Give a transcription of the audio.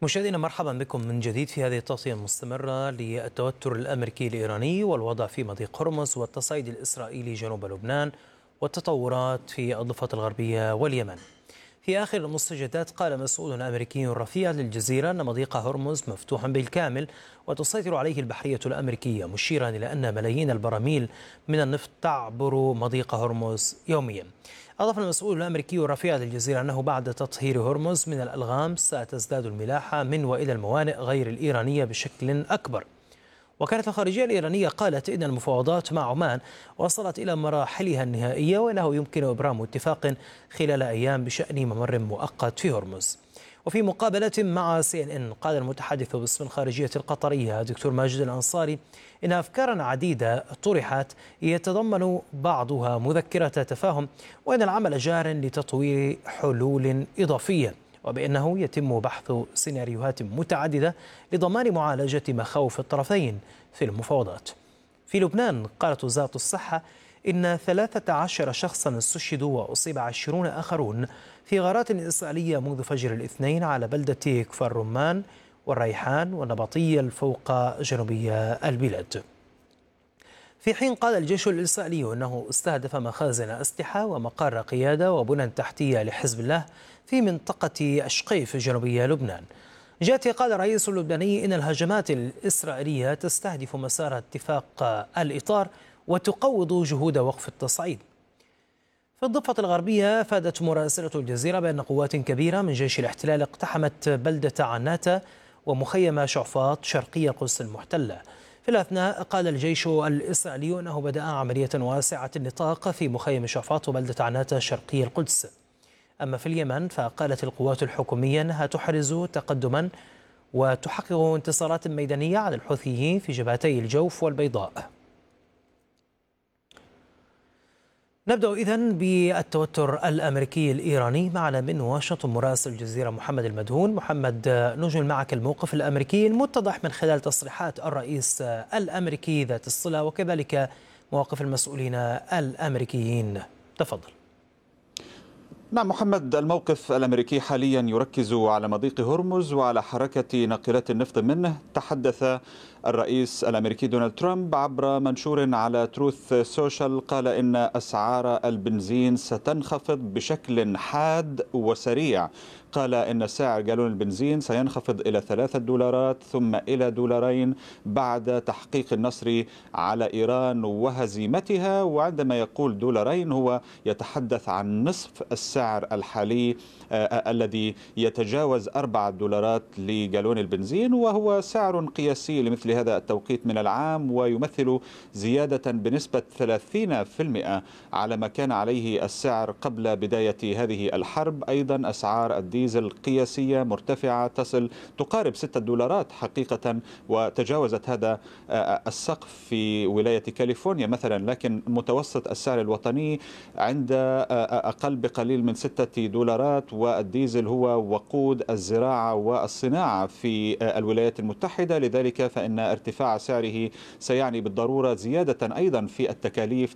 مشاهدينا مرحبا بكم من جديد في هذه التغطية المستمرة للتوتر الأمريكي الإيراني والوضع في مضيق هرمز والتصعيد الإسرائيلي جنوب لبنان والتطورات في الضفة الغربية واليمن. في آخر المستجدات قال مسؤول أمريكي رفيع للجزيرة أن مضيق هرمز مفتوح بالكامل وتسيطر عليه البحرية الأمريكية، مشيرا إلى أن ملايين البراميل من النفط تعبر مضيق هرمز يوميا. أضاف المسؤول الأمريكي الرفيع للجزيرة أنه بعد تطهير هرمز من الألغام ستزداد الملاحة من وإلى الموانئ غير الإيرانية بشكل أكبر. وكانت الخارجية الإيرانية قالت إن المفاوضات مع عمان وصلت إلى مراحلها النهائية وأنه يمكن إبرام اتفاق خلال أيام بشأن ممر مؤقت في هرمز. وفي مقابلة مع CNN قال المتحدث باسم الخارجية القطرية دكتور ماجد الأنصاري إن أفكارا عديدة طرحت يتضمن بعضها مذكرة تفاهم، وإن العمل جار لتطوير حلول إضافية، وبأنه يتم بحث سيناريوهات متعددة لضمان معالجة مخاوف الطرفين في المفاوضات. في لبنان قالت وزارة الصحة إن 13 شخصا استشهدوا وأصيب 20 آخرون في غارات إسرائيلية منذ فجر الاثنين على بلدة كفر رمان والريحان والنبطية الفوق جنوبية البلاد. في حين قال الجيش الإسرائيلي أنه استهدف مخازن أسلحة ومقار قيادة وبنى تحتية لحزب الله في منطقة أشقيف جنوبية لبنان. جاءت قال الرئيس اللبناني إن الهجمات الإسرائيلية تستهدف مسار اتفاق الإطار وتقوض جهود وقف التصعيد. في الضفة الغربية أفادت مراسلة الجزيرة بأن قوات كبيرة من جيش الاحتلال اقتحمت بلدة عناتة ومخيم شعفاط شرقي القدس المحتلة. في الأثناء قال الجيش الإسرائيلي أنه بدأ عملية واسعة النطاق في مخيم شعفاط وبلدة عناتة شرقي القدس. أما في اليمن فقالت القوات الحكومية أنها تحرز تقدما وتحقق انتصارات ميدانية على الحوثيين في جبهتي الجوف والبيضاء. نبدأ إذن بالتوتر الأمريكي الإيراني. معنا من واشنطن مراسل الجزيرة محمد المدهون. محمد، نجل معك الموقف الأمريكي المتضح من خلال تصريحات الرئيس الأمريكي ذات الصلة وكذلك مواقف المسؤولين الأمريكيين. تفضل. نعم محمد، الموقف الأمريكي حاليا يركز على مضيق هرمز وعلى حركة ناقلات النفط منه. تحدث الرئيس الأمريكي دونالد ترامب عبر منشور على تروث سوشيال، قال إن أسعار البنزين ستنخفض بشكل حاد وسريع. قال إن سعر جالون البنزين سينخفض إلى $3 ثم إلى $2 بعد تحقيق النصر على إيران وهزيمتها. وعندما يقول $2 هو يتحدث عن نصف السعر الحالي الذي يتجاوز $4 لجالون البنزين، وهو سعر قياسي لمثل هذا التوقيت من العام، ويمثل زيادة بنسبة 30% على ما كان عليه السعر قبل بداية هذه الحرب. أيضا أسعار الديزل قياسية مرتفعة تقارب $6 حقيقة، وتجاوزت هذا السقف في ولاية كاليفورنيا مثلا، لكن متوسط السعر الوطني عند أقل بقليل من $6، والديزل هو وقود الزراعة والصناعة في الولايات المتحدة. لذلك فإن ارتفاع سعره سيعني بالضرورة زيادة أيضا في التكاليف